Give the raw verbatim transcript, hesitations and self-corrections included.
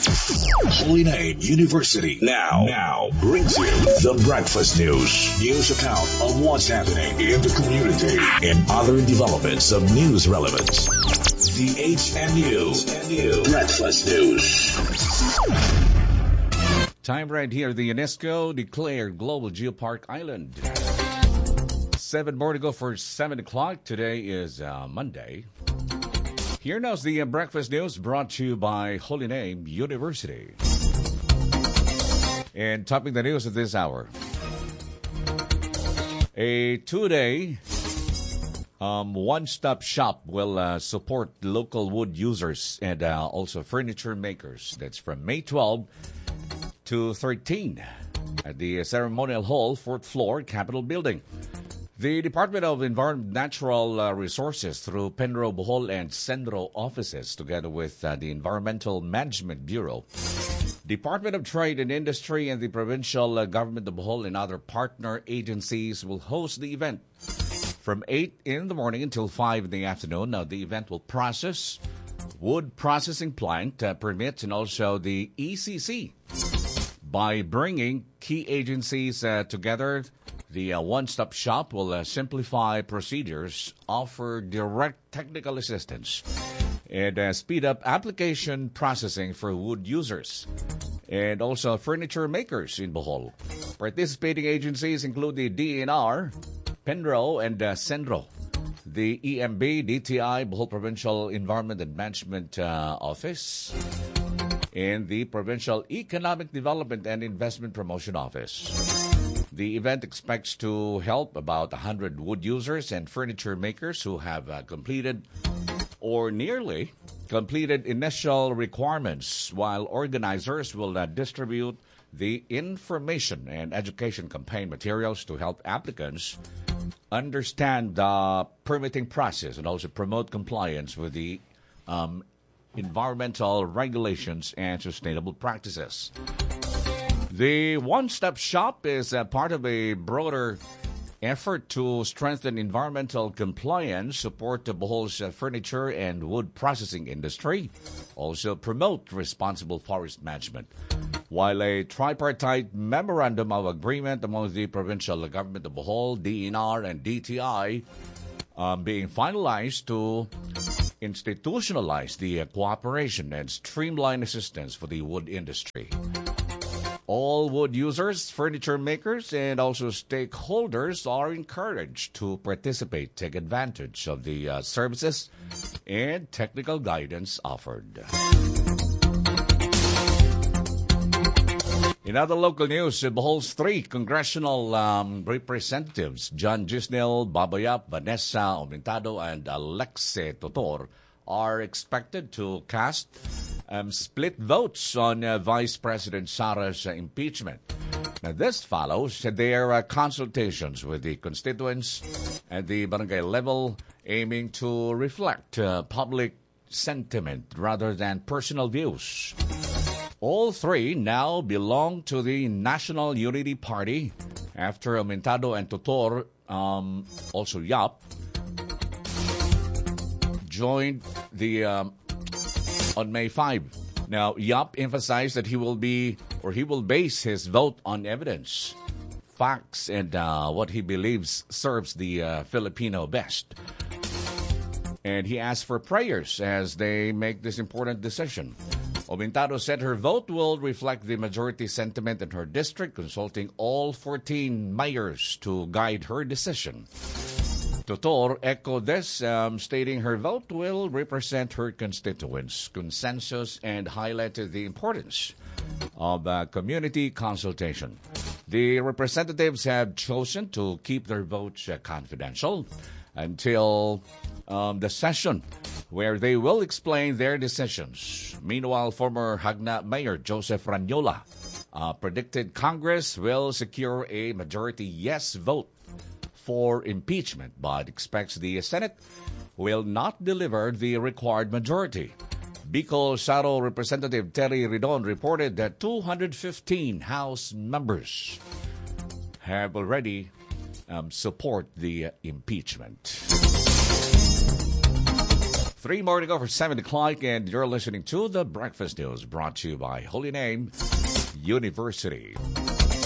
Holy Name University now, now brings you the Breakfast News. News account of what's happening in the community and other developments of news relevance. The H N U Breakfast News. Time right here. The UNESCO declared Global Geopark Island. Seven more to go for seven o'clock. Today is uh, Monday. Here now is the uh, Breakfast News brought to you by Holy Name University. And topping the news of this hour. A two-day um, one-stop shop will uh, support local wood users and uh, also furniture makers. That's from May twelfth to thirteenth at the Ceremonial Hall, fourth floor, Capitol Building. The Department of Environment and Natural uh, Resources through Penro, Bohol, and Senro offices, together with uh, the Environmental Management Bureau, Department of Trade and Industry, and the Provincial uh, Government of Bohol and other partner agencies will host the event from eight in the morning until five in the afternoon. Now, the event will process wood processing plant uh, permits and also the E C C. By bringing key agencies uh, together, the uh, one-stop shop will uh, simplify procedures, offer direct technical assistance, and uh, speed up application processing for wood users and also furniture makers in Bohol. Participating agencies include the D N R, Penro, and uh, Senro, the E M B, D T I, Bohol Provincial Environment and Management uh, Office, and the Provincial Economic Development and Investment Promotion Office. The event expects to help about one hundred wood users and furniture makers who have uh, completed or nearly completed initial requirements, while organizers will uh, distribute the information and education campaign materials to help applicants understand the permitting process and also promote compliance with the um, environmental regulations and sustainable practices. The one-stop shop is a part of a broader effort to strengthen environmental compliance, support the Bohol's uh, furniture and wood processing industry, also promote responsible forest management. While a tripartite memorandum of agreement among the provincial government of Bohol, D N R, and D T I um, being finalized to institutionalize the uh, cooperation and streamline assistance for the wood industry. All wood users, furniture makers, and also stakeholders are encouraged to participate, take advantage of the uh, services and technical guidance offered. In other local news, Bohol's three congressional um, representatives, John Gisnel, Babayap, Vanessa Aumentado, and Alexe Totor, are expected to cast um, split votes on uh, Vice President Sara's uh, impeachment. Now, this follows their uh, consultations with the constituents at the barangay level, aiming to reflect uh, public sentiment rather than personal views. All three now belong to the National Unity Party after Aumentado and Totor, um, also Yap, joined the um, on May fifth. Now, Yap emphasized that he will be or he will base his vote on evidence, facts, and uh, what he believes serves the uh, Filipino best. And he asked for prayers as they make this important decision. Aumentado said her vote will reflect the majority sentiment in her district, consulting all fourteen mayors to guide her decision. Totor echoed this, um, stating her vote will represent her constituents' consensus and highlighted the importance of uh, community consultation. The representatives have chosen to keep their votes uh, confidential until um, the session where they will explain their decisions. Meanwhile, former Hagna Mayor Joseph Ranyola uh, predicted Congress will secure a majority yes vote for impeachment, but expects the Senate will not deliver the required majority. Bicol Saro Representative Terry Ridon reported that two hundred fifteen House members have already um, support the uh, impeachment. Three more to go for seven o'clock, and you're listening to The Breakfast News, brought to you by Holy Name University.